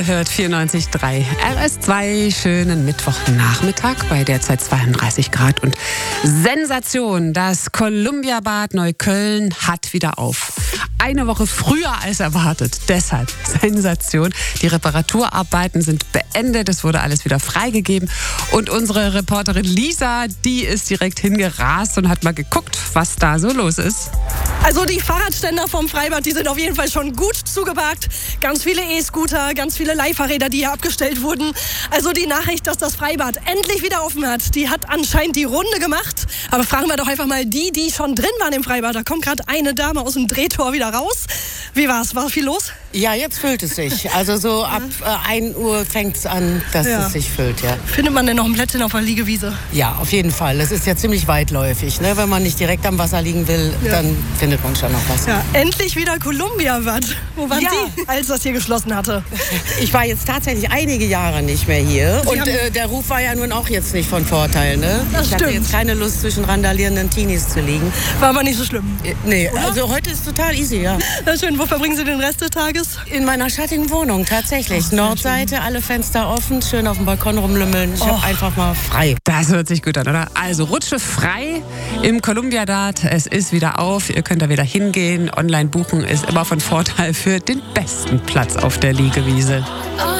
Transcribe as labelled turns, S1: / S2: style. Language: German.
S1: Ihr hört 94.3 RS2. Schönen Mittwochnachmittag bei derzeit 32 Grad und Sensation. Das Columbia-Bad Neukölln hat wieder auf. Eine Woche früher als erwartet. Deshalb Sensation. Die Reparaturarbeiten sind beendet. Es wurde alles wieder freigegeben. Und unsere Reporterin Lisa, die ist direkt hingerast und hat mal geguckt, was da so los ist.
S2: Also die Fahrradständer vom Freibad, die sind auf jeden Fall schon gut zugeparkt. Ganz viele E-Scooter, ganz viele Leihfahrräder, die hier abgestellt wurden. Also die Nachricht, dass das Freibad endlich wieder offen hat, die hat anscheinend die Runde gemacht. Aber fragen wir doch einfach mal die schon drin waren im Freibad. Da kommt gerade eine Dame aus dem Drehtor wieder raus. Wie war's? War viel los?
S3: Ja, jetzt füllt es sich. Also so ab 1 Uhr fängt es an, dass es sich füllt, ja.
S2: Findet man denn noch ein Plätzchen auf der Liegewiese?
S3: Ja, auf jeden Fall. Es ist ja ziemlich weitläufig. Ne? Wenn man nicht direkt am Wasser liegen will, dann findet man schon noch was.
S2: Ja, endlich wieder Columbia-Bad. Wo waren Sie, als das hier geschlossen hatte?
S3: Ich war jetzt tatsächlich einige Jahre nicht mehr hier. Und der Ruf war ja nun auch jetzt nicht von Vorteil. Ne? Ich hatte jetzt keine Lust, zwischen randalierenden Teenies zu liegen.
S2: War aber nicht so schlimm.
S3: Nee, also heute ist total easy, ja.
S2: Na schön, wo verbringen Sie den Rest des Tages?
S3: In meiner schattigen Wohnung, tatsächlich. Nordseite, alle Fenster offen, schön auf dem Balkon rumlümmeln. Ich habe einfach mal frei.
S1: Das hört sich gut an, oder? Also Rutsche frei im Columbia-Bad. Es ist wieder auf. Ihr könnt da wieder hingehen. Online buchen ist immer von Vorteil für den besten Platz auf der Liegewiese.